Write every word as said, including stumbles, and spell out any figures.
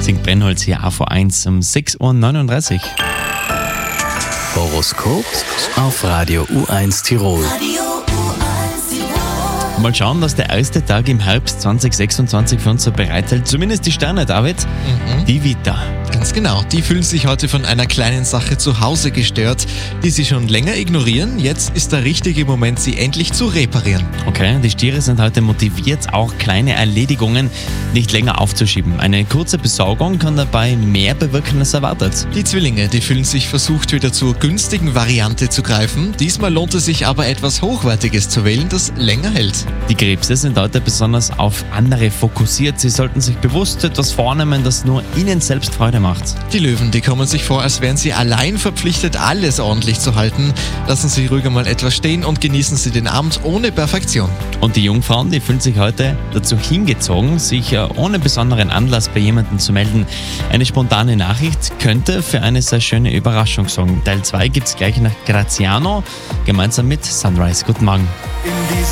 Singt Brennholz hier A V eins um sechs Uhr neununddreißig. Horoskop auf Radio U eins Tirol. Mal schauen, was der erste Tag im Herbst zwanzig sechsundzwanzig für uns so bereithält. Zumindest die Sterne, David. Mhm. Die Vita. Ganz genau, die fühlen sich heute von einer kleinen Sache zu Hause gestört, die sie schon länger ignorieren. Jetzt ist der richtige Moment, sie endlich zu reparieren. Okay, die Stiere sind heute motiviert, auch kleine Erledigungen nicht länger aufzuschieben. Eine kurze Besorgung kann dabei mehr bewirken als erwartet. Die Zwillinge, die fühlen sich versucht, wieder zur günstigen Variante zu greifen. Diesmal lohnt es sich aber etwas Hochwertiges zu wählen, das länger hält. Die Krebse sind heute besonders auf andere fokussiert. Sie sollten sich bewusst etwas vornehmen, das nur ihnen selbst Freude macht. Die Löwen, die kommen sich vor, als wären sie allein verpflichtet, alles ordentlich zu halten. Lassen Sie ruhig mal etwas stehen und genießen Sie den Abend ohne Perfektion. Und die Jungfrauen, die fühlen sich heute dazu hingezogen, sich äh, ohne besonderen Anlass bei jemandem zu melden. Eine spontane Nachricht könnte für eine sehr schöne Überraschung sorgen. Teil zwei gibt es gleich nach Graziano, gemeinsam mit Sunrise. Guten Morgen.